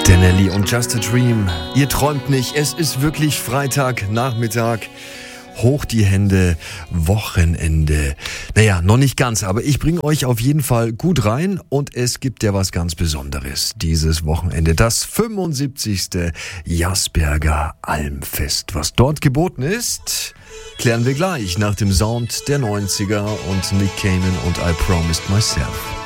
Denelli und Just a Dream. Ihr träumt nicht, es ist wirklich Freitagnachmittag. Hoch die Hände, Wochenende. Naja, noch nicht ganz, aber ich bringe euch auf jeden Fall gut rein und es gibt ja was ganz Besonderes dieses Wochenende. Das 75. Jasperger Almfest. Was dort geboten ist, klären wir gleich nach dem Sound der 90er und Nick Kamen und I Promised Myself.